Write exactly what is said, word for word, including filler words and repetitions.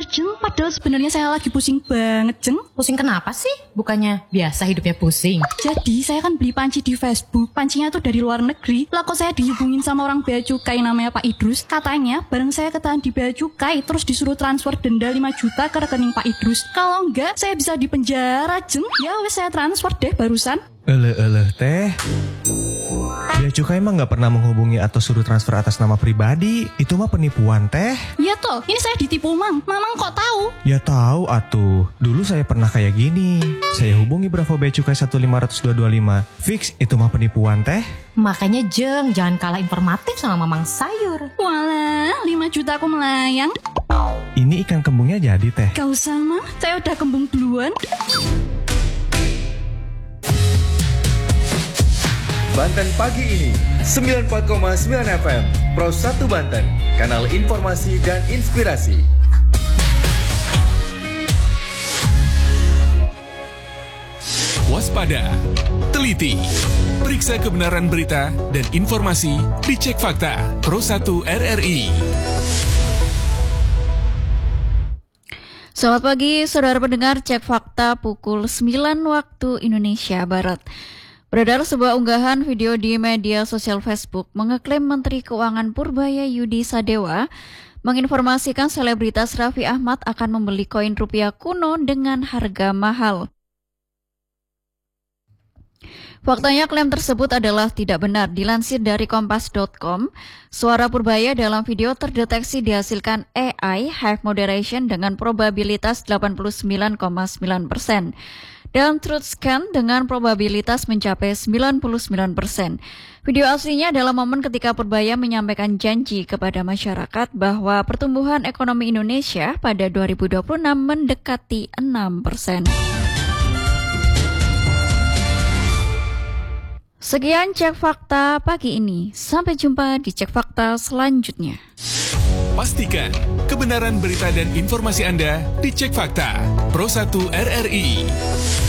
Jeng, padahal sebenarnya saya lagi pusing banget, Jeng. Pusing kenapa sih? Bukannya biasa hidupnya pusing? Jadi saya kan beli panci di Facebook. Pancinya tuh dari luar negeri. Lah kok saya dihubungin sama orang bea cukai namanya Pak Idrus. Katanya barang saya ketahan di bea cukai terus disuruh transfer denda lima juta ke rekening Pak Idrus. Kalau enggak saya bisa dipenjara, Jeng. Ya wes saya transfer deh barusan. Eleh-eleh teh. Bea cukai emang gak pernah menghubungi atau suruh transfer atas nama pribadi. Itu mah penipuan teh. Ya toh, ini saya ditipu Mang. Mamang kok tahu? Ya tahu atuh. Dulu saya pernah kayak gini. Saya hubungi Bravo Bea Cukai satu lima nol nol dua dua lima. Fix itu mah penipuan teh. Makanya Jeng, jangan kalah informatif sama Mamang Sayur. Walah, lima juta aku melayang. Ini ikan kembungnya jadi teh. Gak usah Mang, saya udah kembung duluan. Banten Pagi ini sembilan puluh empat koma sembilan F M Pro satu Banten, kanal informasi dan inspirasi. Waspada, teliti, periksa kebenaran berita dan informasi di Cek Fakta Pro satu R R I. Selamat pagi, saudara pendengar Cek Fakta pukul sembilan waktu Indonesia Barat. Beredar sebuah unggahan video di media sosial Facebook mengeklaim Menteri Keuangan Purbaya Yudi Sadewa menginformasikan selebritas Raffi Ahmad akan membeli koin rupiah kuno dengan harga mahal. Faktanya klaim tersebut adalah tidak benar. Dilansir dari kompas dot com, suara Purbaya dalam video terdeteksi dihasilkan A I High Moderation dengan probabilitas delapan puluh sembilan koma sembilan persen. Dan Truth Scan dengan probabilitas mencapai sembilan puluh sembilan persen. Video aslinya adalah momen ketika Purbaya menyampaikan janji kepada masyarakat bahwa pertumbuhan ekonomi Indonesia pada dua ribu dua puluh enam mendekati enam persen. Sekian Cek Fakta pagi ini. Sampai jumpa di Cek Fakta selanjutnya. Pastikan kebenaran berita dan informasi Anda di Cek Fakta Pro satu R R I.